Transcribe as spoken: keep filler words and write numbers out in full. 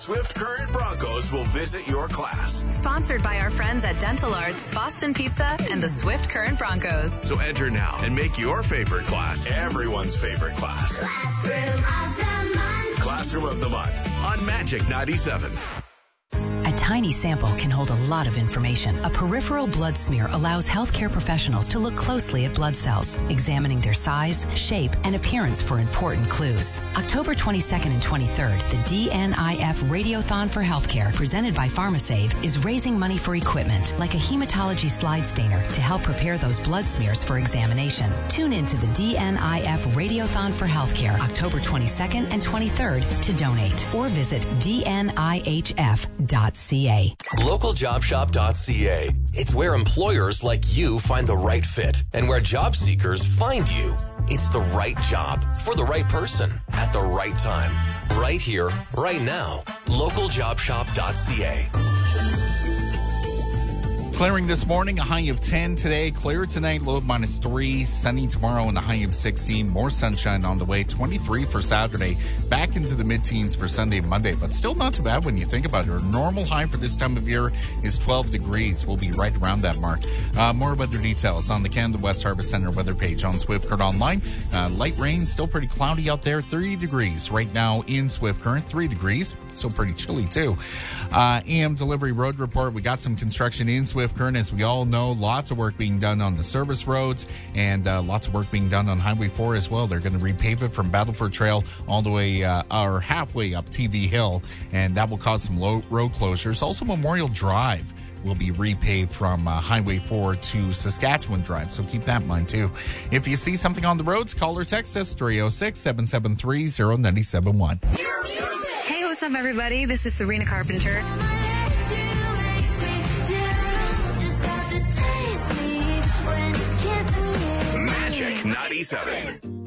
Swift Current Broncos will visit your class. Sponsored by our friends at Dental Arts, Boston Pizza, and the Swift Current Broncos. So enter now and make your favorite class everyone's favorite class. Classroom of the Month. Classroom of the Month on Magic ninety-seven. A tiny sample can hold a lot of information. A peripheral blood smear allows healthcare professionals to look closely at blood cells, examining their size, shape, and appearance for important clues. October twenty-second and twenty-third, the D N I F Radiothon for Healthcare, presented by PharmaSave, is raising money for equipment like a hematology slide stainer to help prepare those blood smears for examination. Tune in to the D N I F Radiothon for Healthcare, October twenty-second and twenty-third to donate, or visit D N I H F dot C A. local job shop dot C A. It's where employers like you find the right fit and where job seekers find you. It's the right job for the right person at the right time. Right here, right now. local job shop dot C A. Clearing this morning, a high of ten today. Clear tonight, low of minus three. Sunny tomorrow and a high of sixteen. More sunshine on the way. twenty-three for Saturday. Back into the mid-teens for Sunday and Monday, but still not too bad when you think about it. Our normal high for this time of year is twelve degrees. We'll be right around that mark. Uh, more weather details on the Canada West Harvest Center weather page on Swift Current Online. Uh, light rain, still pretty cloudy out there. thirty degrees right now in Swift Current. three degrees. Still pretty chilly, too. Uh, A M Delivery Road Report. We got some construction in Swift Current. As we all know, lots of work being done on the service roads and uh, lots of work being done on Highway four as well. They're going to repave it from Battleford Trail all the way uh, or halfway up T V Hill, and that will cause some low road closures. Also, Memorial Drive will be repaved from uh, Highway four to Saskatchewan Drive, so keep that in mind too. If you see something on the roads, call or text us three oh six, seven seven three, oh nine seven one. Hey, what's up, everybody? This is Serena Carpenter. Magic ninety-seven.